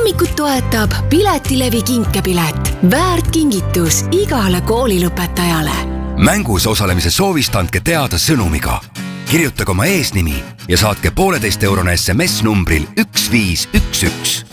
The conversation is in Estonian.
sammikut toetab Piletilevi kinkepilet. Väärt kingitus igale koolilõpetajale. Mängus osalemise soovist andke teada sõnumiga. Kirjutage oma eesnimi ja saatke 1,5-eurone SMS numbril 1511.